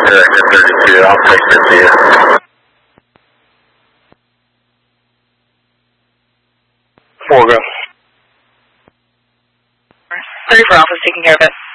1032, I'll text it to you. Four, go. 34 Alpha taking care of it.